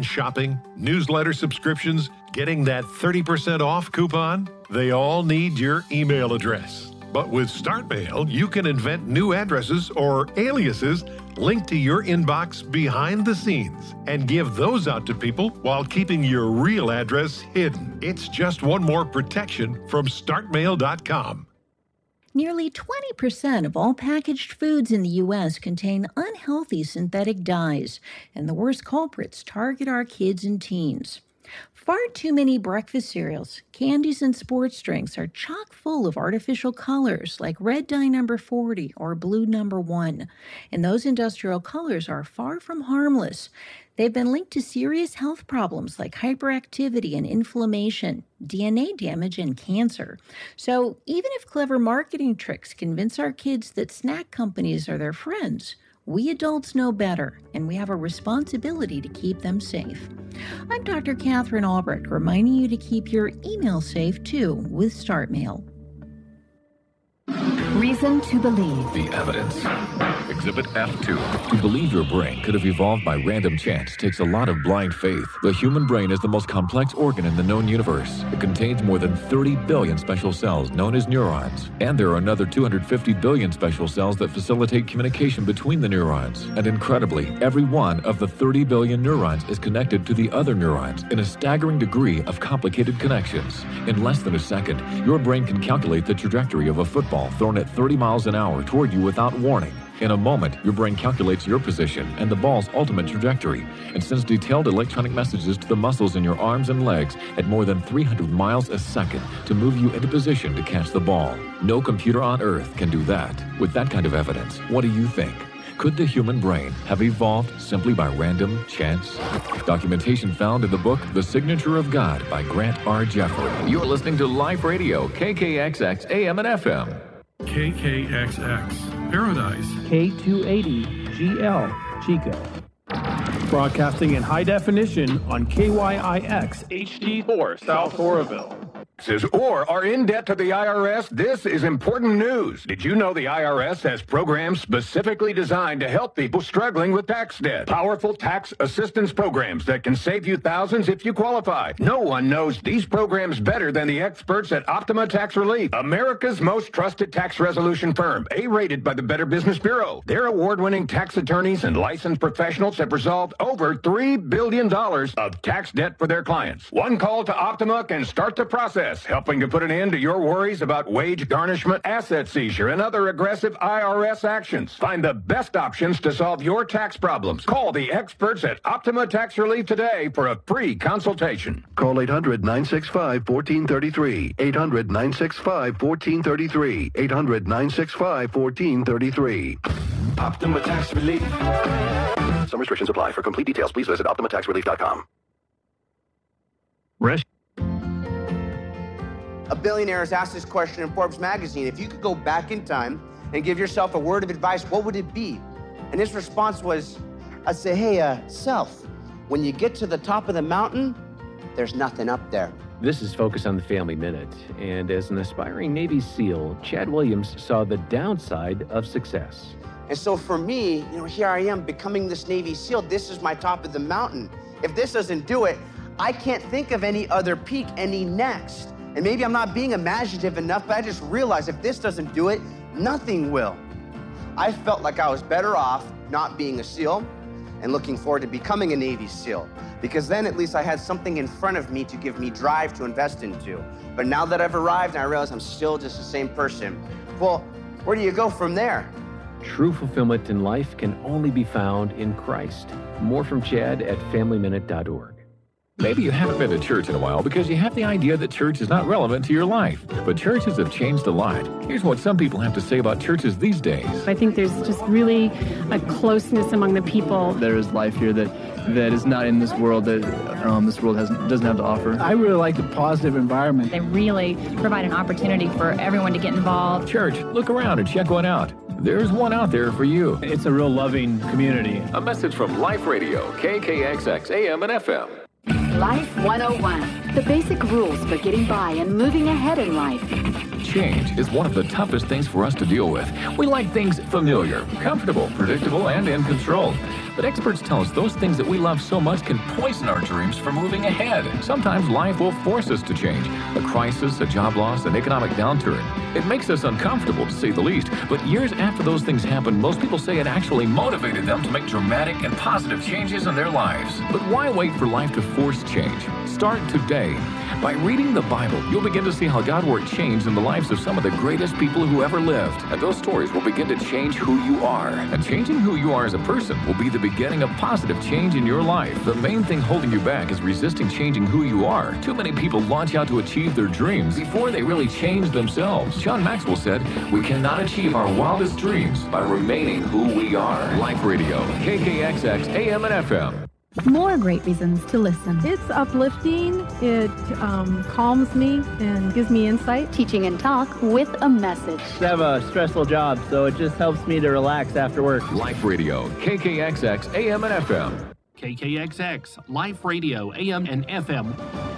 shopping, newsletter subscriptions, getting that 30% off coupon? They all need your email address. But with StartMail, you can invent new addresses or aliases linked to your inbox behind the scenes and give those out to people while keeping your real address hidden. It's just one more protection from StartMail.com. Nearly 20% of all packaged foods in the U.S. contain unhealthy synthetic dyes, and the worst culprits target our kids and teens. Far too many breakfast cereals, candies, and sports drinks are chock full of artificial colors like red dye number 40 or blue number 1. And those industrial colors are far from harmless. They've been linked to serious health problems like hyperactivity and inflammation, DNA damage, and cancer. So even if clever marketing tricks convince our kids that snack companies are their friends, we adults know better, and we have a responsibility to keep them safe. I'm Dr. Catherine Albrecht, reminding you to keep your email safe, too, with StartMail. Reason to believe. The evidence. Exhibit F2. To believe your brain could have evolved by random chance takes a lot of blind faith. The human brain is the most complex organ in the known universe. It contains more than 30 billion special cells known as neurons. And there are another 250 billion special cells that facilitate communication between the neurons. And incredibly, every one of the 30 billion neurons is connected to the other neurons in a staggering degree of complicated connections. In less than a second, your brain can calculate the trajectory of a football thrown at 30 miles an hour toward you without warning. In a moment, your brain calculates your position and the ball's ultimate trajectory and sends detailed electronic messages to the muscles in your arms and legs at more than 300 miles a second to move you into position to catch the ball. No computer on Earth can do that. With that kind of evidence, what do you think? Could the human brain have evolved simply by random chance? Documentation found in the book The Signature of God by Grant R. Jeffrey. You're listening to Life Radio, KKXX AM and FM. KKXX, Paradise. K280GL, Chico. Broadcasting in high definition on KYIX HD4, South Oroville. Or are in debt to the IRS? This is important news. Did you know the IRS has programs specifically designed to help people struggling with tax debt? Powerful tax assistance programs that can save you thousands if you qualify. No one knows these programs better than the experts at Optima Tax Relief, America's most trusted tax resolution firm, A-rated by the Better Business Bureau. Their award-winning tax attorneys and licensed professionals have resolved over $3 billion of tax debt for their clients. One call to Optima can start the process, helping to put an end to your worries about wage garnishment, asset seizure, and other aggressive IRS actions. Find the best options to solve your tax problems. Call the experts at Optima Tax Relief today for a free consultation. Call 800-965-1433. 800-965-1433. 800-965-1433. Optima Tax Relief. Some restrictions apply. For complete details, please visit OptimaTaxRelief.com. A billionaire has asked this question in Forbes magazine. If you could go back in time and give yourself a word of advice, what would it be? And his response was, I'd say, hey, self, when you get to the top of the mountain, there's nothing up there. This is Focus on the Family Minute. And as an aspiring Navy SEAL, Chad Williams saw the downside of success. And so for me, here I am becoming this Navy SEAL. This is my top of the mountain. If this doesn't do it, I can't think of any other peak, any next. And maybe I'm not being imaginative enough, but I just realized if this doesn't do it, nothing will. I felt like I was better off not being a SEAL and looking forward to becoming a Navy SEAL, because then at least I had something in front of me to give me drive to invest into. But now that I've arrived and I realize I'm still just the same person, well, where do you go from there? True fulfillment in life can only be found in Christ. More from Chad at FamilyMinute.org. Maybe you haven't been to church in a while because you have the idea that church is not relevant to your life. But churches have changed a lot. Here's what some people have to say about churches these days. I think there's just really a closeness among the people. There is life here that is not in this world, that this world doesn't have to offer. I really like the positive environment. They really provide an opportunity for everyone to get involved. Church, look around and check one out. There's one out there for you. It's a real loving community. A message from Life Radio, KKXX AM and FM. Life 101. The basic rules for getting by and moving ahead in life. Change is one of the toughest things for us to deal with. We like things familiar, comfortable, predictable, and in control. But experts tell us those things that we love so much can poison our dreams for moving ahead. Sometimes life will force us to change. A crisis, a job loss, an economic downturn. It makes us uncomfortable, to say the least. But years after those things happen, most people say it actually motivated them to make dramatic and positive changes in their lives. But why wait for life to force change? Start today. By reading the Bible, you'll begin to see how God worked change in the lives of some of the greatest people who ever lived. And those stories will begin to change who you are. And changing who you are as a person will be the beginning of positive change in your life. The main thing holding you back is resisting changing who you are. Too many people launch out to achieve their dreams before they really change themselves. John Maxwell said, "We cannot achieve our wildest dreams by remaining who we are." Life Radio, KKXX, AM and FM. More great reasons to listen. It's uplifting. It calms me and gives me insight. Teaching and talk with a message. I have a stressful job, so it just helps me to relax after work. Life Radio, KKXX, AM and FM. KKXX, Life Radio, AM and FM.